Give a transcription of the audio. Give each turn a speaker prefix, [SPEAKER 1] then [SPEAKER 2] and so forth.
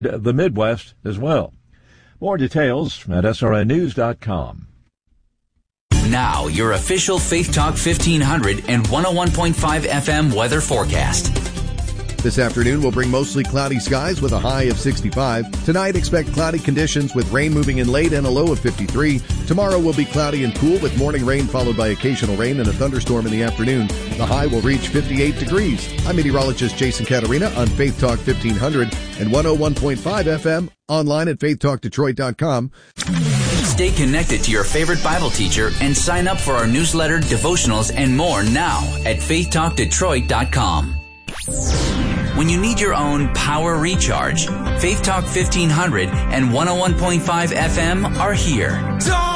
[SPEAKER 1] the Midwest as well. More details at srnnews.com.
[SPEAKER 2] Now, your official Faith Talk 1500 and 101.5 FM weather forecast.
[SPEAKER 3] This afternoon will bring mostly cloudy skies with a high of 65. Tonight, expect cloudy conditions with rain moving in late and a low of 53. Tomorrow will be cloudy and cool with morning rain followed by occasional rain and a thunderstorm in the afternoon. The high will reach 58 degrees. I'm meteorologist Jason Catarina on Faith Talk 1500 and 101.5 FM, online at faithtalkdetroit.com.
[SPEAKER 2] Stay connected to your favorite Bible teacher and sign up for our newsletter, devotionals, and more now at faithtalkdetroit.com. When you need your own power recharge, Faith Talk 1500 and 101.5 FM are here.